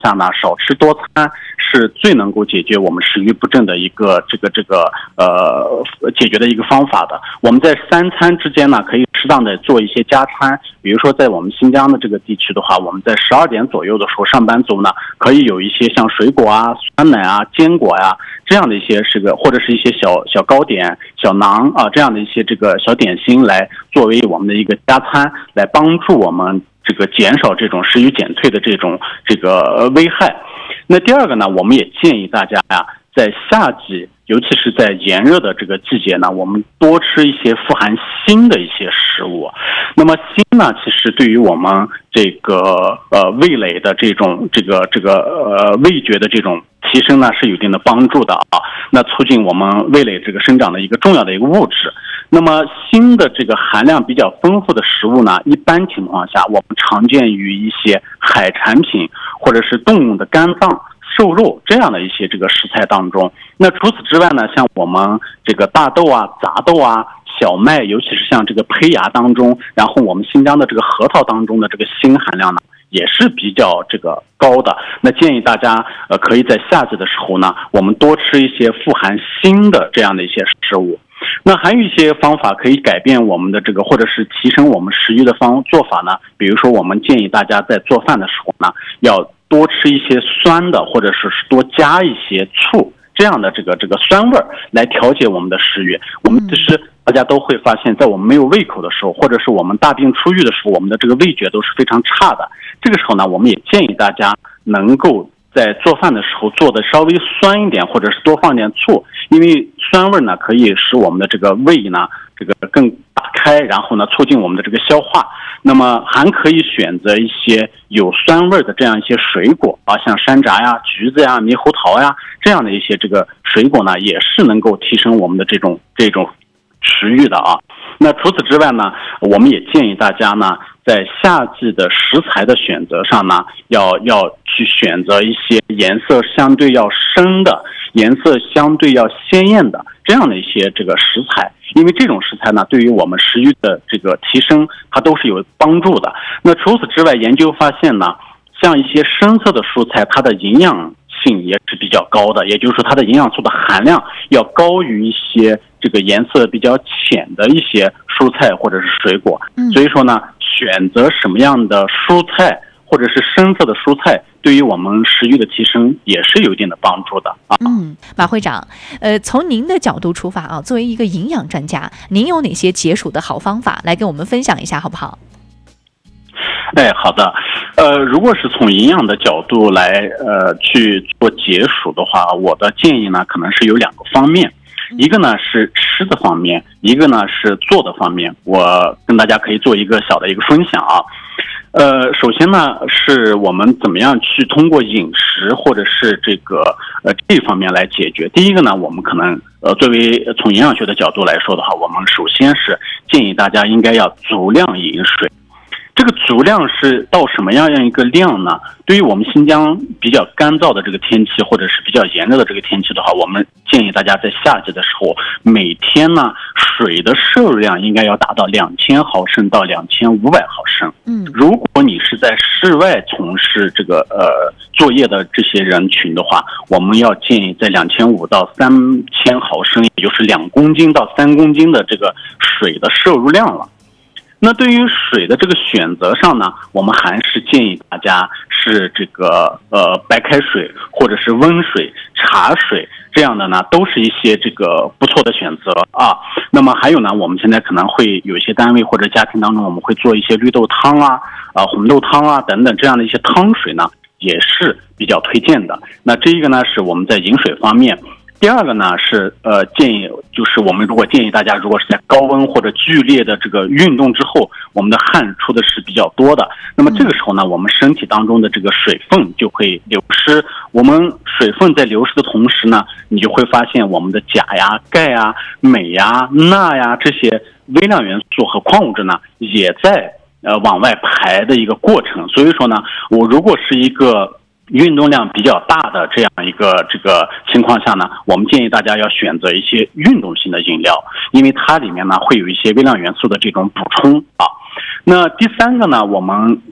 下呢，少吃多餐是最能够解决我们食欲不振的一个解决的一个方法的。我们在3餐之间呢，可以适当的做一些加餐，比如说在我们新疆的这个地区的话，我们在12点左右的时候，上班族呢可以有一些像水果啊、酸奶啊、坚果呀这样的一些或者是一些小糕点、小馕啊这样的一些这个小点心来作为我们的一个加餐，来帮助我们这个减少这种食欲减退的这个危害。那第二个呢，我们也建议大家呀，在夏季，尤其是在炎热的这个季节呢，我们多吃一些富含锌的一些食物。那么锌呢，其实对于我们这个味蕾的这种味觉的这种提升呢，是有一定的帮助的啊。那促进我们味蕾这个生长的一个重要的一个物质。那么锌的这个含量比较丰富的食物呢，一般情况下我们常见于一些海产品或者是动物的肝脏、瘦肉这样的一些这个食材当中。那除此之外呢，像我们这个大豆啊、杂豆啊、小麦，尤其是像这个胚芽当中，然后我们新疆的这个核桃当中的这个锌含量呢，也是比较这个高的。那建议大家可以在夏季的时候呢，我们多吃一些富含锌的这样的一些食物。那还有一些方法可以改变我们的这个，或者是提升我们食欲的做法呢。比如说，我们建议大家在做饭的时候呢，要多吃一些酸的，或者是多加一些醋，这样的这个酸味来调节我们的食欲。我们其实大家都会发现，在我们没有胃口的时候，或者是我们大病初愈的时候，我们的这个味觉都是非常差的。这个时候呢，我们也建议大家能够在做饭的时候做的稍微酸一点，或者是多放点醋，因为酸味呢可以使我们的这个胃呢这个更打开，然后呢促进我们的这个消化。那么还可以选择一些有酸味的这样一些水果啊，像山楂呀、橘子呀、猕猴桃呀这样的一些这个水果呢，也是能够提升我们的这种食欲的啊。那除此之外呢，我们也建议大家呢，在夏季的食材的选择上呢，要去选择一些颜色相对要深的、颜色相对要鲜艳的这样的一些这个食材，因为这种食材呢，对于我们食欲的这个提升，它都是有帮助的。那除此之外，研究发现呢，像一些深色的蔬菜，它的营养性也是比较高的，也就是说它的营养素的含量要高于一些这个颜色比较浅的一些蔬菜或者是水果。所以说呢，选择什么样的蔬菜或者是深色的蔬菜，对于我们食欲的提升也是有一定的帮助的啊。 马会长，从您的角度出发啊，作为一个营养专家，您有哪些解暑的好方法来跟我们分享一下，好不好？ 好的。如果是从营养的角度来去做解暑的话，我的建议呢，可能是有2个方面。一个呢是吃的方面，一个呢是做的方面。我跟大家可以做一个小的一个分享啊。首先呢，是我们怎么样去通过饮食或者是这方面来解决。第一个呢，我们可能作为从营养学的角度来说的话，我们首先是建议大家应该要足量饮水。这个足量是到什么样一个量呢？对于我们新疆比较干燥的这个天气，或者是比较炎热的这个天气的话，我们建议大家在夏季的时候，每天呢水的摄入量应该要达到2000毫升到2500毫升。如果你是在室外从事这个作业的这些人群的话，我们要建议在2500到3000毫升，也就是2公斤到3公斤的这个水的摄入量了。那对于水的这个选择上呢，我们还是建议大家是这个白开水或者是温水、茶水这样的呢，都是一些这个不错的选择啊。那么还有呢，我们现在可能会有一些单位或者家庭当中，我们会做一些绿豆汤啊、红豆汤啊等等这样的一些汤水呢，也是比较推荐的。那这一个呢是我们在饮水方面。第二个呢是建议，就是我们建议大家，如果是在高温或者剧烈的这个运动之后，我们的汗出的是比较多的，那么这个时候呢，我们身体当中的这个水分就会流失。我们水分在流失的同时呢，你就会发现我们的钾呀、钙呀、镁呀、钠呀这些微量元素和矿物质呢，也在往外排的一个过程。所以说呢，我如果是一个运动量比较大的这样一个情况下呢，我们建议大家要选择一些运动性的饮料，因为它里面呢会有一些微量元素的这种补充啊。那第三个呢，我们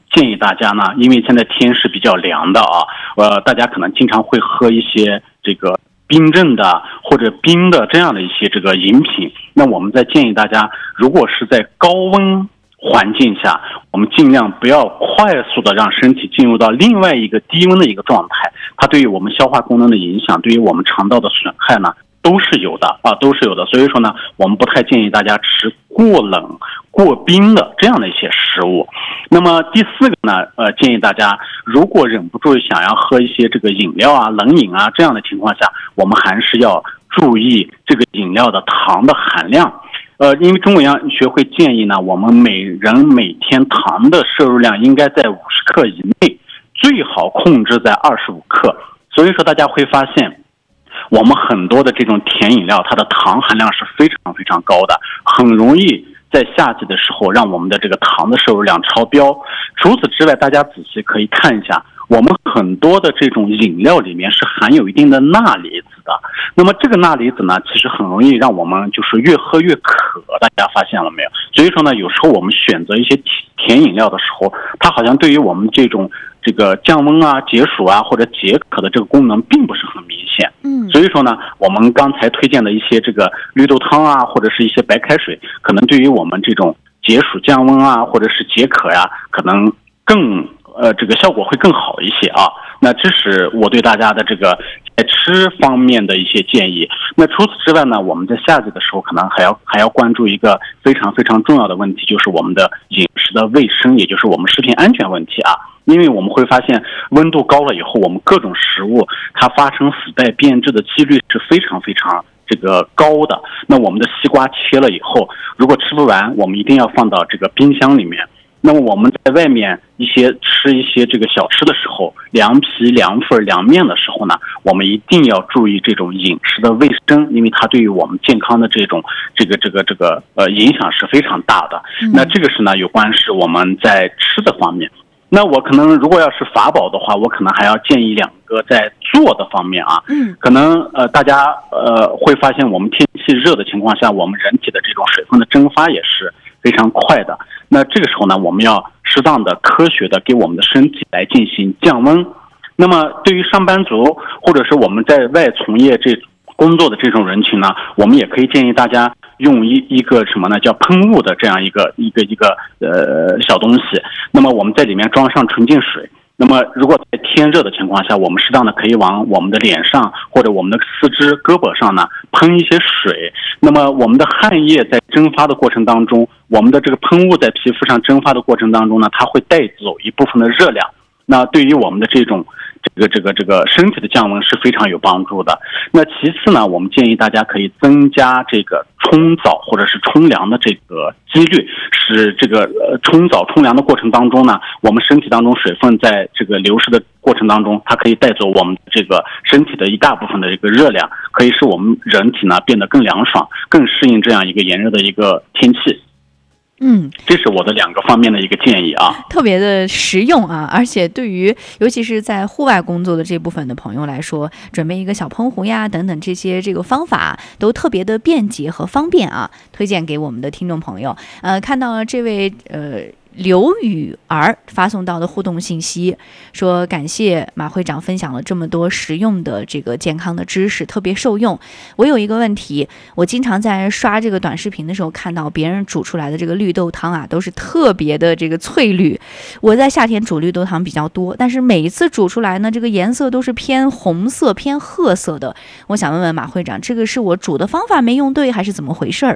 建议大家呢，因为现在天是比较凉的啊，大家可能经常会喝一些这个冰镇的或者冰的这样的一些这个饮品。那我们再建议大家，如果是在高温环境下，我们尽量不要快速的让身体进入到另外一个低温的一个状态，它对于我们消化功能的影响，对于我们肠道的损害呢，都是有的啊，都是有的。所以说呢，我们不太建议大家吃过冷、过冰的这样的一些食物。那么第4个呢，建议大家如果忍不住想要喝一些这个饮料啊、冷饮啊这样的情况下，我们还是要注意这个饮料的糖的含量。因为中国营养学会建议呢，我们每人每天糖的摄入量应该在50克以内，最好控制在25克。所以说大家会发现，我们很多的这种甜饮料，它的糖含量是非常非常高的，很容易在夏季的时候让我们的这个糖的摄入量超标。除此之外，大家仔细可以看一下，我们很多的这种饮料里面是含有一定的钠离子的。那么这个钠离子呢，其实很容易让我们就是越喝越渴，大家发现了没有？所以说呢，有时候我们选择一些甜饮料的时候，它好像对于我们这个降温啊、解暑啊或者解渴的这个功能并不是很明显。所以说呢，我们刚才推荐的一些这个绿豆汤啊，或者是一些白开水，可能对于我们这种解暑降温啊，或者是解渴呀，可能更这个效果会更好一些啊。那这是我对大家的这个在吃方面的一些建议。那除此之外呢，我们在夏季的时候可能还要关注一个非常非常重要的问题，就是我们的饮食的卫生，也就是我们食品安全问题啊。因为我们会发现温度高了以后，我们各种食物它发生腐败变质的几率是非常非常这个高的。那我们的西瓜切了以后，如果吃不完，我们一定要放到这个冰箱里面。那么我们在外面吃一些这个小吃的时候，凉皮、凉粉、凉面的时候呢，我们一定要注意这种饮食的卫生，因为它对于我们健康的这种影响是非常大的。那这个是呢有关是我们在吃的方面。那我可能如果要是法宝的话，我可能还要建议2个在做的方面啊。可能大家会发现我们天气热的情况下，我们人体的这种水分的蒸发也是非常快的。那这个时候呢，我们要适当的科学的给我们的身体来进行降温。那么对于上班族或者是我们在外从业工作的这种人群呢，我们也可以建议大家用一个什么呢，叫喷雾的这样一个小东西。那么我们在里面装上纯净水。那么如果在天热的情况下，我们适当的可以往我们的脸上或者我们的四肢胳膊上呢喷一些水。那么我们的汗液在蒸发的过程当中，我们的这个喷雾在皮肤上蒸发的过程当中呢，它会带走一部分的热量。那对于我们的这种身体的降温是非常有帮助的。那其次呢，我们建议大家可以增加这个冲澡或者是冲凉的这个几率，使这个冲澡冲凉的过程当中呢，我们身体当中水分在这个流失的过程当中，它可以带走我们这个身体的一大部分的这个热量，可以使我们人体呢变得更凉爽，更适应这样一个炎热的一个天气。这是我的2个方面的一个建议啊， 特别的实用啊，而且对于尤其是在户外工作的这部分的朋友来说，准备一个小喷壶呀等等这个方法都特别的便捷和方便啊，推荐给我们的听众朋友。看到了这位刘雨儿发送到的互动信息，说感谢马会长分享了这么多实用的这个健康的知识，特别受用。我有一个问题，我经常在刷这个短视频的时候看到别人煮出来的这个绿豆汤啊，都是特别的这个翠绿。我在夏天煮绿豆汤比较多，但是每一次煮出来呢，这个颜色都是偏红色、偏褐色的。我想问问马会长，这个是我煮的方法没用对，还是怎么回事儿？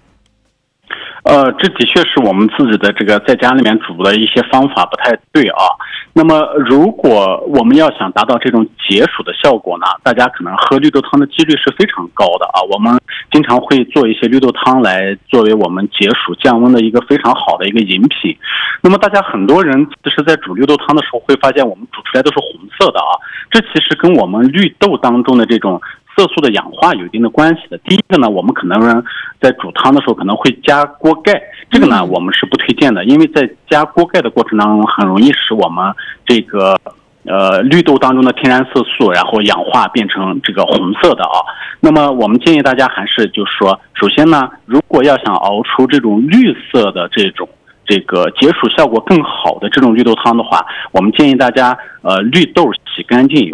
这的确是我们自己的这个在家里面煮的一些方法不太对啊。那么如果我们要想达到这种解暑的效果呢，大家可能喝绿豆汤的几率是非常高的啊。我们经常会做一些绿豆汤来作为我们解暑降温的一个非常好的一个饮品。那么大家很多人其实在煮绿豆汤的时候会发现我们煮出来都是红色的啊，这其实跟我们绿豆当中的这种色素的氧化有一定的关系的。第一个呢，我们可能在煮汤的时候可能会加锅盖，这个呢我们是不推荐的，因为在加锅盖的过程当中很容易使我们这个绿豆当中的天然色素然后氧化变成这个红色的啊。那么我们建议大家还是就是说，首先呢，如果要想熬出这种绿色的这种这个解暑效果更好的这种绿豆汤的话，我们建议大家绿豆洗干净以